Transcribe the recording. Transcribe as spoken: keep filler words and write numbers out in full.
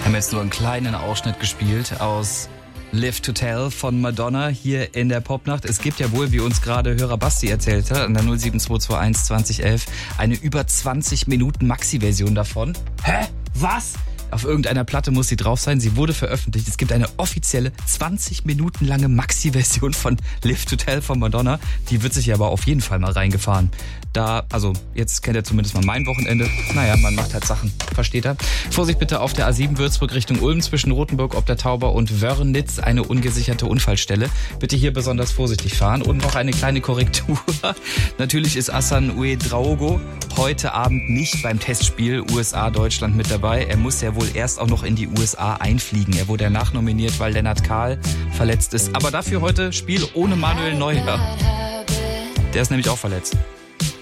Wir haben jetzt nur einen kleinen Ausschnitt gespielt aus Live to Tell von Madonna hier in der Popnacht. Es gibt ja wohl, wie uns gerade Hörer Basti erzählt hat, an der null sieben zwei zwei eins zwanzig elf eine über zwanzig Minuten Maxi-Version davon. Hä? Was? Auf irgendeiner Platte muss sie drauf sein. Sie wurde veröffentlicht. Es gibt eine offizielle zwanzig Minuten lange Maxi-Version von Live to Tell von Madonna. Die wird sich ja aber auf jeden Fall mal reingefahren. Da, also jetzt kennt ihr zumindest mal mein Wochenende. Naja, man macht halt Sachen. Versteht ihr? Vorsicht bitte auf der A sieben Würzburg Richtung Ulm zwischen Rothenburg ob der Tauber und Wörnitz. Eine ungesicherte Unfallstelle. Bitte hier besonders vorsichtig fahren. Und noch eine kleine Korrektur. Natürlich ist Hassan Ouedraogo heute Abend nicht beim Testspiel U S A-Deutschland mit dabei. Er muss ja wohl erst auch noch in die U S A einfliegen. Er wurde ja nachnominiert, weil Lennart Kahl verletzt ist. Aber dafür heute Spiel ohne Manuel Neuer. Der ist nämlich auch verletzt.